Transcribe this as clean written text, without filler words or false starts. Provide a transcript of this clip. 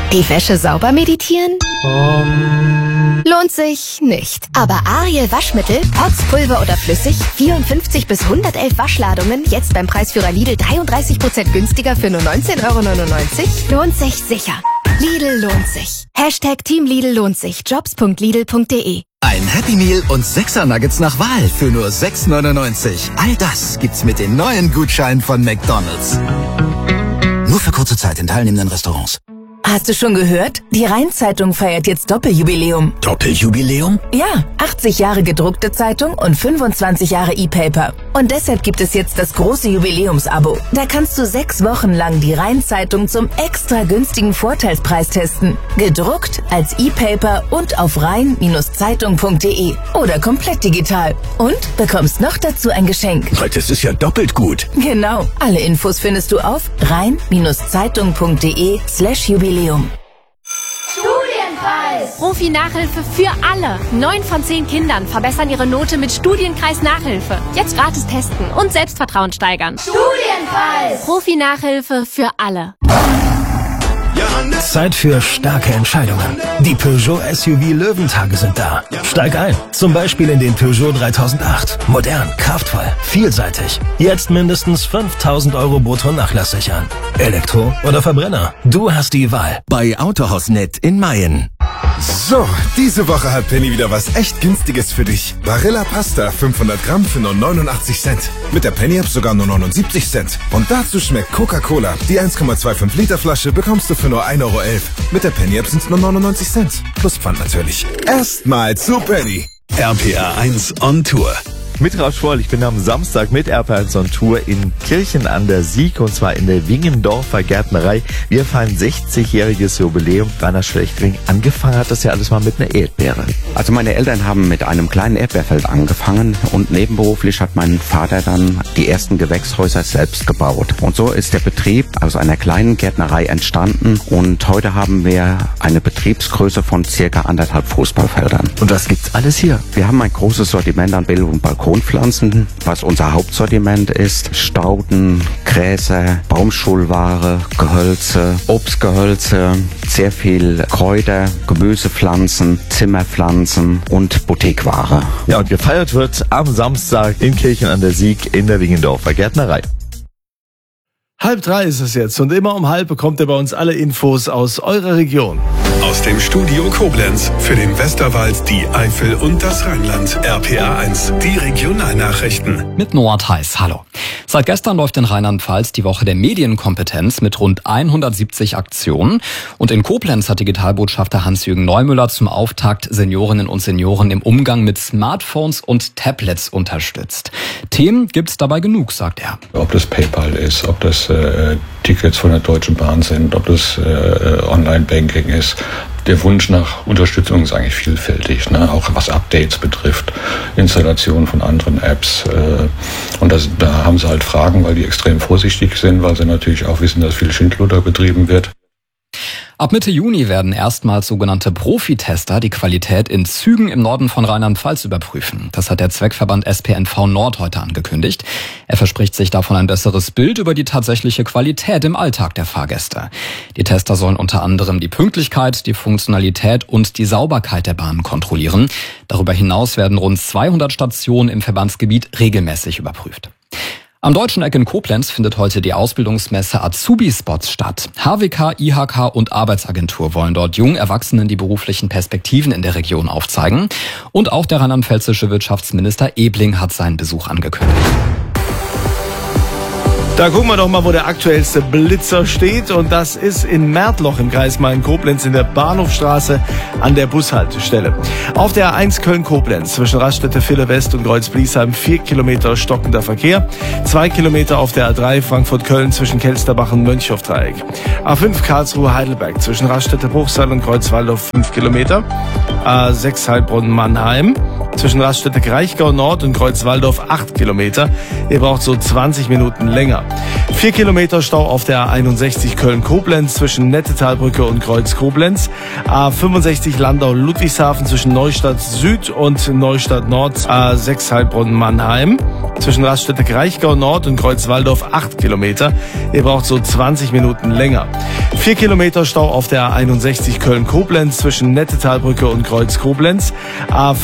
Die Wäsche sauber meditieren? Lohnt sich nicht. Aber Ariel Waschmittel, Pods, Pulver oder flüssig, 54 bis 111 Waschladungen, jetzt beim Preisführer Lidl 33% günstiger für nur 19,99 €? Lohnt sich sicher. Lidl lohnt sich. Team Lidl lohnt sich. Jobs.lidl.de. Ein Happy Meal und 6er Nuggets nach Wahl für nur 6,99 €. All das gibt's mit den neuen Gutscheinen von McDonald's. Nur für kurze Zeit in teilnehmenden Restaurants. Hast du schon gehört? Die Rhein-Zeitung feiert jetzt Doppeljubiläum. Doppeljubiläum? Ja, 80 Jahre gedruckte Zeitung und 25 Jahre E-Paper. Und deshalb gibt es jetzt das große Jubiläumsabo. Da kannst du 6 Wochen lang die Rhein-Zeitung zum extra günstigen Vorteilspreis testen. Gedruckt, als E-Paper und auf rhein-zeitung.de oder komplett digital. Und bekommst noch dazu ein Geschenk. Das ist ja doppelt gut. Genau. Alle Infos findest du auf rhein-zeitung.de/Jubiläum. Studienkreis! Profi-Nachhilfe für alle. 9 von 10 Kindern verbessern ihre Note mit Studienkreis-Nachhilfe. Jetzt gratis testen und Selbstvertrauen steigern. Studienkreis! Profi-Nachhilfe für alle. Zeit für starke Entscheidungen. Die Peugeot SUV Löwentage sind da. Steig ein. Zum Beispiel in den Peugeot 3008. Modern, kraftvoll, vielseitig. Jetzt mindestens 5.000 € brutto Nachlass sichern. Elektro oder Verbrenner? Du hast die Wahl. Bei Autohaus.net in Mayen. So, diese Woche hat Penny wieder was echt Günstiges für dich. Barilla Pasta 500 Gramm für nur 89 Cent. Mit der Penny-App sogar nur 79 Cent. Und dazu schmeckt Coca-Cola. Die 1,25 Liter Flasche bekommst du für nur 1,11 €. Mit der Penny-App sind es nur 99 Cent. Plus Pfand natürlich. Erstmal zu Penny. RPR 1 on Tour. Mit Ralf Schwoll, ich bin am Samstag mit RPR 1 on Tour in Kirchen an der Sieg und zwar in der Wingendorfer Gärtnerei. Wir feiern 60-jähriges Jubiläum. Rainer Schlechtring, angefangen hat das ja alles mal mit einer Erdbeere. Also meine Eltern haben mit einem kleinen Erdbeerfeld angefangen und nebenberuflich hat mein Vater dann die ersten Gewächshäuser selbst gebaut. Und so ist der Betrieb aus einer kleinen Gärtnerei entstanden und heute haben wir eine Betriebsgröße von circa 1,5 Fußballfeldern. Und was gibt's alles hier? Wir haben ein großes Sortiment an Bild- und Balkonpflanzen, was unser Hauptsortiment ist. Stauden, Gräser, Baumschulware, Gehölze, Obstgehölze, sehr viel Kräuter, Gemüsepflanzen, Zimmerpflanzen und Boutiqueware. Ja, und gefeiert wird am Samstag in Kirchen an der Sieg in der Wingendorfer Gärtnerei. 2:30 ist es jetzt und immer um 2:30 bekommt ihr bei uns alle Infos aus eurer Region. Aus dem Studio Koblenz für den Westerwald, die Eifel und das Rheinland. RPR 1, die Regionalnachrichten. Mit Noah Theis, hallo. Seit gestern läuft in Rheinland-Pfalz die Woche der Medienkompetenz mit rund 170 Aktionen. Und in Koblenz hat Digitalbotschafter Hans-Jürgen Neumüller zum Auftakt Seniorinnen und Senioren im Umgang mit Smartphones und Tablets unterstützt. Themen gibt's dabei genug, sagt er. Ob das PayPal ist, ob das Tickets von der Deutschen Bahn sind, ob das Online-Banking ist. Der Wunsch nach Unterstützung ist eigentlich vielfältig, ne? Auch was Updates betrifft, Installation von anderen Apps. Und da haben sie halt Fragen, weil die extrem vorsichtig sind, weil sie natürlich auch wissen, dass viel Schindluder betrieben wird. Ab Mitte Juni werden erstmals sogenannte Profitester die Qualität in Zügen im Norden von Rheinland-Pfalz überprüfen. Das hat der Zweckverband SPNV Nord heute angekündigt. Er verspricht sich davon ein besseres Bild über die tatsächliche Qualität im Alltag der Fahrgäste. Die Tester sollen unter anderem die Pünktlichkeit, die Funktionalität und die Sauberkeit der Bahnen kontrollieren. Darüber hinaus werden rund 200 Stationen im Verbandsgebiet regelmäßig überprüft. Am Deutschen Eck in Koblenz findet heute die Ausbildungsmesse Azubi-Spots statt. HWK, IHK und Arbeitsagentur wollen dort jungen Erwachsenen die beruflichen Perspektiven in der Region aufzeigen. Und auch der rheinland-pfälzische Wirtschaftsminister Ebling hat seinen Besuch angekündigt. Da gucken wir doch mal, wo der aktuellste Blitzer steht. Und das ist in Märtloch im Kreis Main-Koblenz in der Bahnhofstraße an der Bushaltestelle. Auf der A1 Köln-Koblenz zwischen Raststätte-Ville West und Kreuz-Bliesheim 4 Kilometer stockender Verkehr. 2 Kilometer auf der A3 Frankfurt-Köln zwischen Kelsterbach und Mönchhoff-Dreieck. A5 Karlsruhe-Heidelberg zwischen Raststätte-Bruchsal und Kreuzwaldorf 5 Kilometer. A6 Heilbronn-Mannheim zwischen Raststätte Kraichgau Nord und Kreuzwaldorf 8 Kilometer. Ihr braucht so 20 Minuten länger. 4 Kilometer Stau auf der A61 Köln-Koblenz zwischen Nettetalbrücke und Kreuz-Koblenz. A65 Landau-Ludwigshafen zwischen Neustadt Süd und Neustadt Nord. A6 Heilbronn-Mannheim zwischen Raststätte Kraichgau Nord und Kreuzwaldorf 8 Kilometer. Ihr braucht so 20 Minuten länger. 4 Kilometer Stau auf der A61 Köln-Koblenz zwischen Nettetalbrücke und Kreuz Koblenz.